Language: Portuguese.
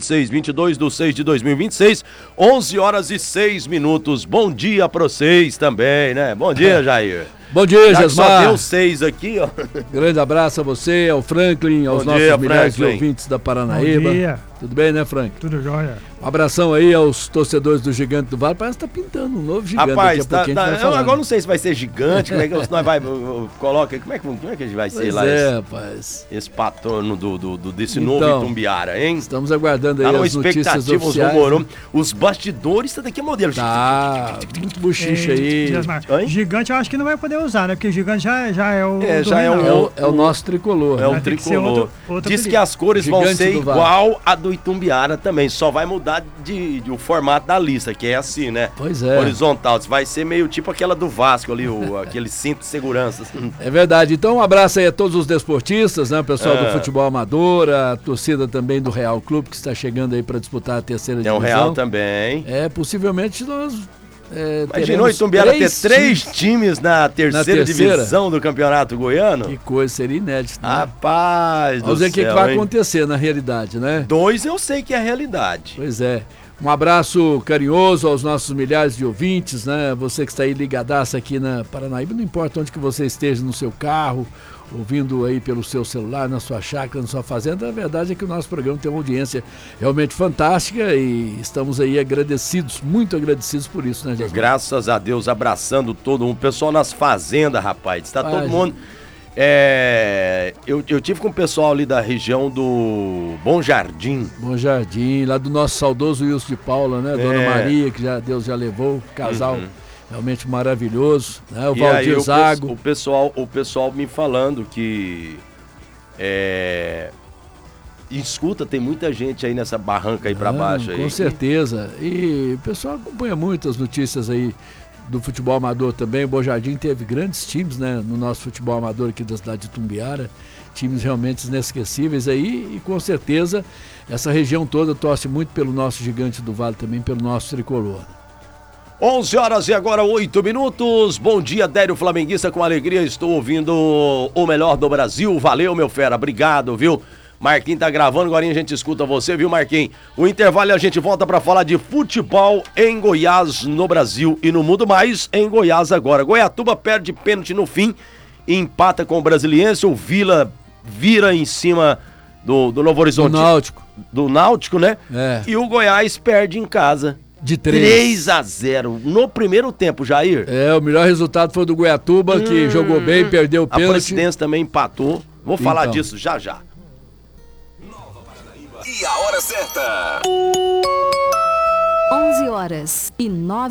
2026, 22/6/2026, 11h06. Bom dia pra vocês também, né? Bom dia, Jair. Bom dia, Já Jesmar. Só deu 6 aqui, ó. Grande abraço a você, ao Franklin, aos Bom nossos dia, milhares de Franklin. ouvintes da Paranaíba. Bom dia. Tudo bem, né, Frank? Tudo jóia. Um abração aí aos torcedores do Gigante do Vale. Parece que tá pintando um novo gigante. Rapaz, daqui a pouquinho a gente vai eu falar, agora né? não sei se vai ser gigante, como é que nós vai coloca, como é que a gente vai ser Pois lá é, rapaz. esse patrono desse Então, novo Itumbiara, hein? Estamos aguardando aí Tá numa as notícias expectativa, os oficiais. rumores, os bastidores, tá daqui a modelo. Tá, muito buchiche aí. Jesmar, Oi? Gigante eu acho que não vai poder usar, né? Porque gigante já é o já é dominante. É o nosso tricolor. É né? o Vai ter que ser tricolor. outro Diz apelido. que as cores vão Gigante ser do Vale. igual a do Itumbiara também, só vai mudar de o formato da lista, que é assim, né? Pois é. Horizontal, vai ser meio tipo aquela do Vasco ali, aquele cinto de segurança. É verdade. Então, um abraço aí a todos os desportistas, né? O pessoal É. do futebol amador, a torcida também do Real Clube, que está chegando aí para disputar a terceira Tem o divisão. Real também. Possivelmente nós Imaginou o Itumbiara ter 3 times na terceira divisão do Campeonato Goiano? Que coisa, seria inédito, né? Rapaz, Vamos ver o que vai acontecer na realidade, né? 2 eu sei que é a realidade. Pois é. Um abraço carinhoso aos nossos milhares de ouvintes, né? Você que está aí ligadaço aqui na Paranaíba, não importa onde que você esteja no seu carro, ouvindo aí pelo seu celular, na sua chácara, na sua fazenda, a verdade é que o nosso programa tem uma audiência realmente fantástica e estamos aí agradecidos, muito agradecidos por isso, né, Jesus? Graças a Deus, abraçando todo mundo. Pessoal nas fazendas, rapaz, está todo mundo... Eu tive com o pessoal ali da região do Bom Jardim. Bom Jardim, lá do nosso saudoso Wilson de Paula, né? Dona Maria, que Deus já levou, casal realmente maravilhoso, né? O Valdir Zago. O pessoal me falando que escuta, tem muita gente aí nessa barranca aí pra baixo. Com aí. certeza. E o pessoal acompanha muito as notícias aí do futebol amador também. O Bom Jardim teve grandes times, né, no nosso futebol amador aqui da cidade de Itumbiara, times realmente inesquecíveis aí, e com certeza essa região toda torce muito pelo nosso Gigante do Vale também, pelo nosso tricolor. 11h e agora 8 minutos. Bom dia, Dério Flamenguista, com alegria estou ouvindo o melhor do Brasil. Valeu, meu fera, obrigado, viu? Marquinhos tá gravando, agora a gente escuta você, viu, Marquinhos? O intervalo e a gente volta pra falar de futebol em Goiás, no Brasil e no mundo, mais em Goiás agora. Goiatuba perde pênalti no fim e empata com o Brasiliense. O Vila vira em cima do Novo Horizonte. Do Náutico, né? É. E o Goiás perde em casa. De 3-0 no primeiro tempo, Jair. O melhor resultado foi do Goiatuba, que jogou bem, perdeu o pênalti. A Presidência também empatou. Vou falar disso já. E a hora certa. 11h09.